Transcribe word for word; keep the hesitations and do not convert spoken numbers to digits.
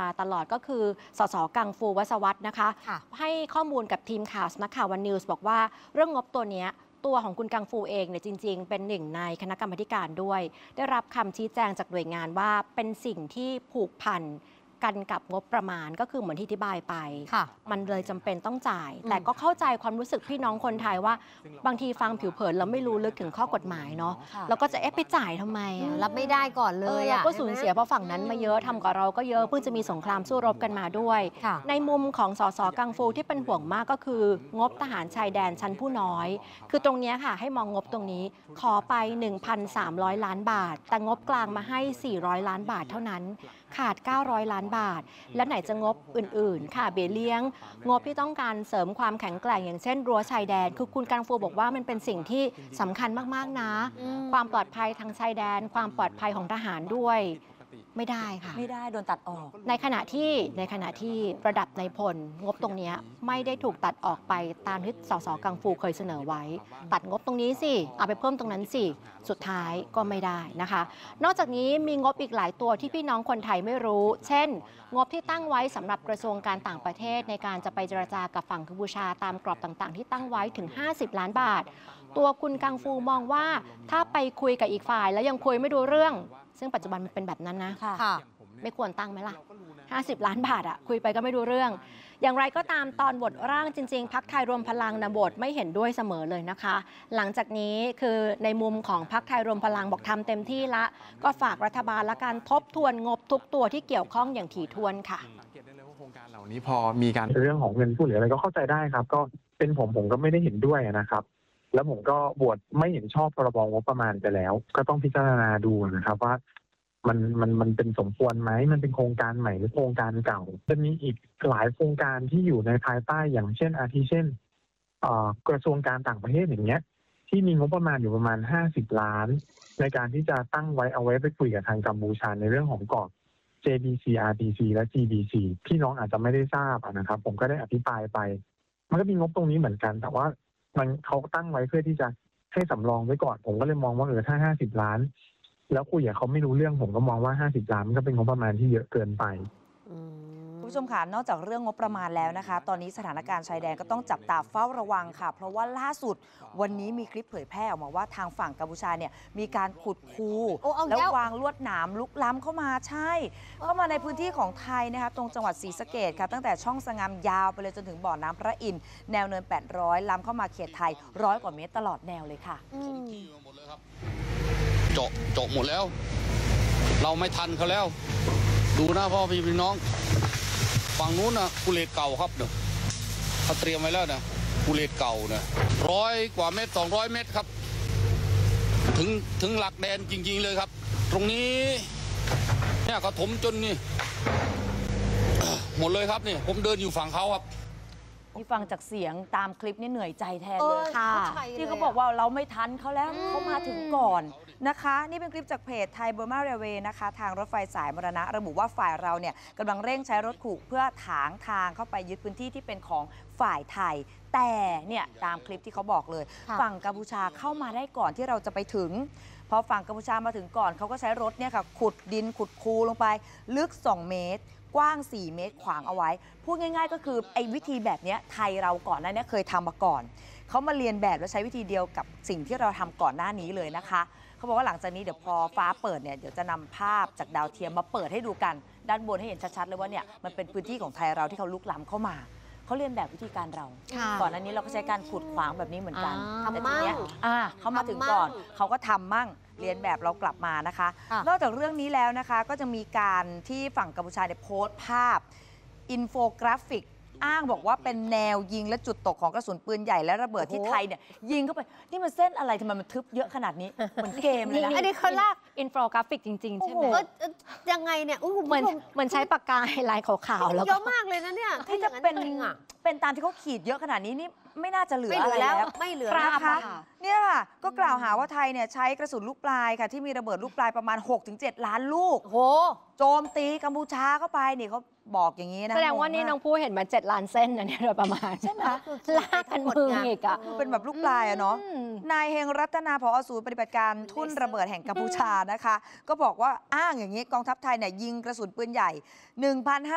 ตลอดก็คือสสกังฟูวสวัสด์นะคะให้ข้อมูลกับทีมข่าวสำนักข่าววันนิวส์บอกว่าเรื่องงบตัวนี้ตัวของคุณกังฟูเองเนี่ยจริงๆเป็นหนึ่งในคณะกรรมาการด้วยได้รับคำชี้แจงจากหน่วยงานว่าเป็นสิ่งที่ผูกพันกันกับงบประมาณก็คือเหมือนที่อธิบายไปมันเลยจำเป็นต้องจ่ายแต่ก็เข้าใจความรู้สึกพี่น้องคนไทยว่าบางทีฟังผิวเผินแล้วไม่รู้ลึกถึงข้อกฎหมายเนาะแล้วก็จะเอ๊ะไปจ่ายทำไมรับไม่ได้ก่อนเลยอ่ะก็สูญเสียเพราะฝั่งนั้นมาเยอะทำกับเราก็เยอะเพิ่งจะมีสงครามสู้รบกันมาด้วยในมุมของสสกังฟูที่เป็นห่วงมากก็คืองบทหารชายแดนชั้นผู้น้อยคือตรงนี้ค่ะให้มองงบตรงนี้ขอไป หนึ่งพันสามร้อย ล้านบาทแต่งบกลางมาให้สี่ร้อยล้านบาทเท่านั้นขาดเก้าร้อยล้านบาทและไหนจะงบอื่นๆค่ะเบี้ยเลี้ยงงบที่ต้องการเสริมความแข็งแกร่งอย่างเช่นรั้วชายแดนคือคุณกังฟูบอกว่ามันเป็นสิ่งที่สำคัญมากๆนะความปลอดภัยทางชายแดนความปลอดภัยของทหารด้วยไม่ได้ค่ะไม่ได้โดนตัดออกในขณะที่ในขณะที่ระดับนายพลงบตรงนี้ไม่ได้ถูกตัดออกไปตามที่สสกังฟูเคยเสนอไว้ตัดงบตรงนี้สิเอาไปเพิ่มตรงนั้นสิสุดท้ายก็ไม่ได้นะคะนอกจากนี้มีงบอีกหลายตัวที่พี่น้องคนไทยไม่รู้เช่นงบที่ตั้งไว้สำหรับกระทรวงการต่างประเทศในการจะไปเจรจากับฝั่งกัมพูชาตามกรอบต่างๆที่ตั้งไว้ถึงห้าสิบล้านบาทตัวคุณกังฟูมองว่าถ้าไปคุยกับอีกฝ่ายแล้วยังคุยไม่รู้เรื่องซึ่งปัจจุบันมันเป็นแบบนั้นนะไม่ควรตั้งไหมล่ะห้าสิบล้านบาทอะคุยไปก็ไม่รู้เรื่องอย่างไรก็ตามตอนบทร่างจริงๆพรรคไทยรวมพลังนะบทไม่เห็นด้วยเสมอเลยนะคะหลังจากนี้คือในมุมของพรรคไทยรวมพลังบอกทำเต็มที่ละก็ฝากรัฐบาลและการทบทวนงบทุกตัวที่เกี่ยวข้องอย่างถี่ถ้วนค่ะโครงการเหล่านี้พอมีการเรื่องของเงินผู้เหลืออะไรก็เข้าใจได้ครับก็เป็นผมผมก็ไม่ได้เห็นด้วยนะครับแล้วผมก็บวชไม่เห็นชอบพรบงบประมาณไปแล้วก็ต้องพิจารณาดูนะครับว่ามันมันมันเป็นสมควรไหมมันเป็นโครงการใหม่หรือโครงการเก่าจะมีอีกหลายโครงการที่อยู่ในภายใต้อย่างเช่นอาทิเช่นกระทรวงการต่างประเทศอย่างเงี้ยที่มีงบประมาณอยู่ประมาณห้าสิบล้านในการที่จะตั้งไว้เอาไว้ไปคุยกับทางกัมพูชาในเรื่องของกรอบ เจ บี ซี อาร์ ที ซี และ จี บี ซี พี่น้องอาจจะไม่ได้ทราบนะครับผมก็ได้อภิปรายไปมันก็มีงบตรงนี้เหมือนกันแต่ว่ามันเขาตั้งไว้เพื่อที่จะให้สำรองไว้ก่อนผมก็เลยมองว่าเออถ้าห้าสิบล้านแล้วคุยกับเขาไม่รู้เรื่องผมก็มองว่าห้าสิบล้านมันก็เป็นงบประมาณที่เยอะเกินไปคุณผู้ชมค่ะนอกจากเรื่องงบประมาณแล้วนะคะตอนนี้สถานการณ์ชายแดนก็ต้องจับตาเฝ้าระวังค่ะเพราะว่าล่าสุดวันนี้มีคลิปเผยแพร่ออกมาว่าทางฝั่งกัมพูชาเนี่ยมีการขุดคูแล้ววางลวดหนามลุกล้ำเข้ามาใช่เข้ามาในพื้นที่ของไทยนะคะตรงจังหวัดศรีสะเกษค่ะตั้งแต่ช่องสงามยาวไปเลยจนถึงบ่อน้ำพระอินทร์แนวเนินแปดร้อยล้ำเข้ามาเขตไทยร้อยกว่าเมตรตลอดแนวเลยค่ะเจาะเจาะหมดแล้วเราไม่ทันเขาแล้วดูนะพ่อพี่พี่น้องฝั่งนู้นนะกุเลตเก่าครับเนอะเขาเตรียมไว้แล้วนะกุเลตเก่านะร้อยกว่าเมตรสองร้อยเมตรครับถึงถึงหลักแดนจริงๆเลยครับตรงนี้เนี่ยเขาถมจนนี่หมดเลยครับนี่ผมเดินอยู่ฝั่งเขาครับที่ฟังจากเสียงตามคลิปนี่เหนื่อยใจแทนเลยค่ะที่เขาบอกว่าเราไม่ทันเขาแล้วเขามาถึงก่อนนะคะนี่เป็นคลิปจากเพจไทยเบอร์มาเรเวย์นะคะทางรถไฟสายมรณะระบุว่าฝ่ายเราเนี่ยกำลังเร่งใช้รถขู่เพื่อถางทางเข้าไปยึดพื้นที่ที่เป็นของฝ่ายไทยแต่เนี่ยตามคลิปที่เขาบอกเลยฝั่งกัมพูชาเข้ามาได้ก่อนที่เราจะไปถึงพอฝั่งกัมพูชามาถึงก่อนเขาก็ใช้รถเนี่ยค่ะขุดดินขุดคูลงไปลึกสองเมตรกว้างสี่เมตรขวางเอาไว้พูดง่ายๆก็คือไอ้วิธีแบบนี้ไทยเราก่อนหน้านี้เคยทำมาก่อนเขามาเรียนแบบและใช้วิธีเดียวกับสิ่งที่เราทำก่อนหน้านี้เลยนะคะเขาบอกว่าหลังจากนี้เดี๋ยวพอฟ้าเปิดเนี่ยเดี๋ยวจะนำภาพจากดาวเทียมมาเปิดให้ดูกันด้านบนให้เห็นชัดๆเลยว่าเนี่ยมันเป็นพื้นที่ของไทยเราที่เขาลุกล้ำเข้ามาเขาเรียนแบบวิธีการเราก่อนหน้านี้เราก็ใช้การขุดขวางแบบนี้เหมือนกันแต่ทีนี้เขามาถึงก่อนเขาก็ทำมั่งเรียนแบบเรากลับมานะคะนอกจากเรื่องนี้แล้วนะคะก็จะมีการที่ฝั่งกัมพูชาได้โพสต์ภาพอินโฟกราฟิกอ้างบอกว่าเป็นแนวยิงและจุดตกของกระสุนปืนใหญ่และระเบิดที่ไทยเนี่ยยิงเข้าไปนี่มันเส้นอะไรทำไมมันทึบเยอะขนาดนี้เหมือนเกมเลยนะอันนี้เขาลากอินโฟกราฟิกจริงๆใช่ไหมยังไงเนี่ยเหมือนเหมือนใช้ปากกาไฮไลท์ขาวๆแล้วเยอะมากเลยนะเนี่ยที่จะเป็นเป็นตามที่เขาขีดเยอะขนาดนี้นี่ไม่น่าจะเหลืออะไรแล้วไม่เหลือนะคะเนี่ยค่ะก็กล่าวหาว่าไทยเนี่ยใช้กระสุนลูกปลายค่ะที่มีระเบิดลูกปลายประมาณ หกถึงเจ็ด ล้านลูกโหโจมตีกัมพูชาเข้าไปนี่เขาบอกอย่างนี้นะแสดงว่านี่น้องผู้เห็นมาเจ็ดล้านเส้นนะเนี่ยโดยประมาณใช่ไหมลากกันมืออีกอ่ะเป็นแบบลูกปลายอะเนาะนายเฮงรัตนาผอศูนย์ปฏิบัติการทุ่นระเบิดแห่งกัมพูชานะคะก็บอกว่าอ้างอย่างนี้กองทัพไทยเนี่ยยิงกระสุนปืนใหญ่ หนึ่งพันห้า